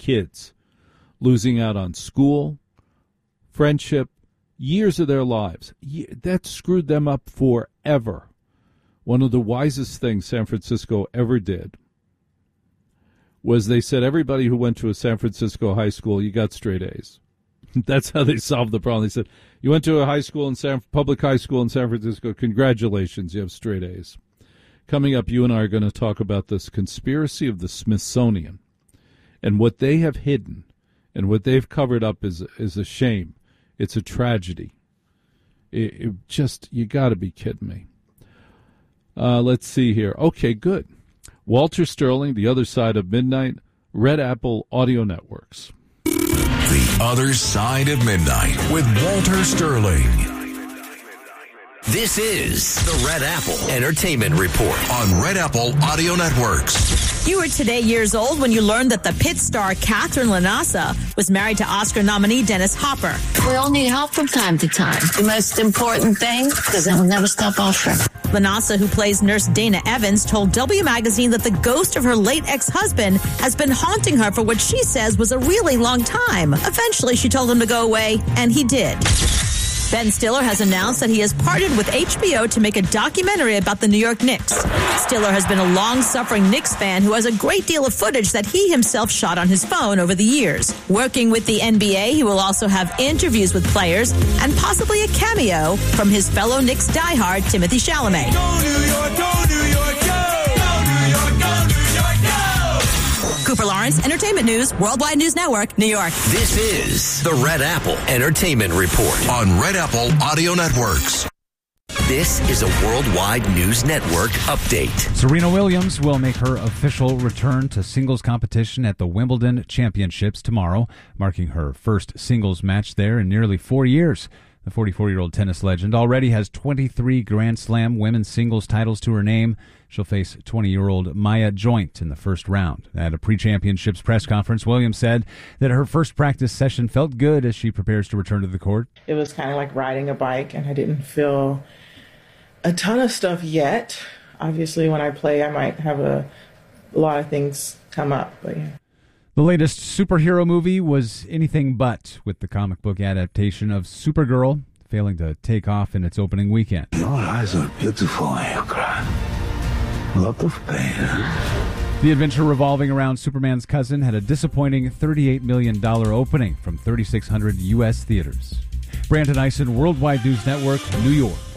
kids losing out on school, friendship, years of their lives. That screwed them up forever. One of the wisest things San Francisco ever did was they said everybody who went to a San Francisco high school, you got straight A's. That's how they solved the problem. They said, you went to a public high school in San Francisco, congratulations, you have straight A's. Coming up, you and I are going to talk about this conspiracy of the Smithsonian and what they have hidden and what they've covered up is a shame. It's a tragedy. You got to be kidding me. Let's see here. Okay, good. Walter Sterling, The Other Side of Midnight, Red Apple Audio Networks. The Other Side of Midnight with Walter Sterling. This is the Red Apple Entertainment Report on Red Apple Audio Networks. You were today years old when you learned that the Pit star Catherine Lanasa was married to Oscar nominee Dennis Hopper. We all need help from time to time. The most important thing is that we'll never stop offering. Lanasa, who plays nurse Dana Evans, told W Magazine that the ghost of her late ex-husband has been haunting her for what she says was a really long time. Eventually, she told him to go away, and he did. Ben Stiller has announced that he has partnered with HBO to make a documentary about the New York Knicks. Stiller has been a long-suffering Knicks fan who has a great deal of footage that he himself shot on his phone over the years. Working with the NBA, he will also have interviews with players and possibly a cameo from his fellow Knicks diehard, Timothy Chalamet. Go New York, go New York, go! Go New York, go New York, go! Cooper Lawrence, Entertainment News, Worldwide News Network, New York. This is the Red Apple Entertainment Report on Red Apple Audio Networks. This is a Worldwide News Network update. Serena Williams will make her official return to singles competition at the Wimbledon Championships tomorrow, marking her first singles match there in nearly 4 years. The 44-year-old tennis legend already has 23 Grand Slam women's singles titles to her name. She'll face 20-year-old Maya Joint in the first round. At a pre-championships press conference, Williams said that her first practice session felt good as she prepares to return to the court. It was kind of like riding a bike, and I didn't feel a ton of stuff yet. Obviously, when I play, I might have a lot of things come up, but yeah. The latest superhero movie was anything but, with the comic book adaptation of Supergirl failing to take off in its opening weekend. Your eyes are beautiful when you cry. A lot of pain. The adventure revolving around Superman's cousin had a disappointing $38 million opening from 3,600 U.S. theaters. Brandon Eisen, Worldwide News Network, New York.